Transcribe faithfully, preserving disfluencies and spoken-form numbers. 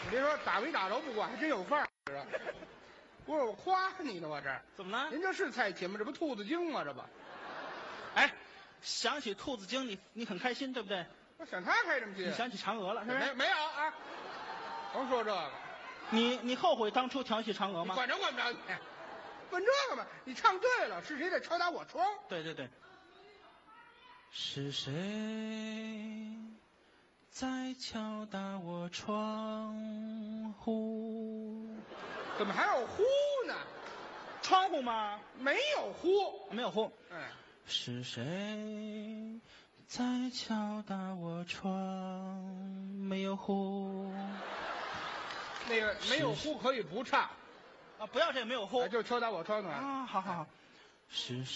你别说打没打着不管，还真有范儿。不是我夸你呢，我这怎么了？ 您这是菜品吗？这不兔子精吗？这不， 哎，想起兔子精，你你很开心，对不对？ 我想他开什么心？ 你想起嫦娥了，是不没是？ 没有啊？甭说这个， 你你后悔当初调戏嫦娥吗？ 你管着管不着你？问这个吧，你唱对了，是谁在敲打我窗？ 对对对。是谁在敲打我窗户？ 怎么还有呼呢？ 窗户吗？ 没有呼， 没有呼。 哎， 是谁在敲打我窗？没有呼。 那个没有呼可以不唱， 啊，不要这个没有呼哎就敲打我窗的。 啊！好好好，是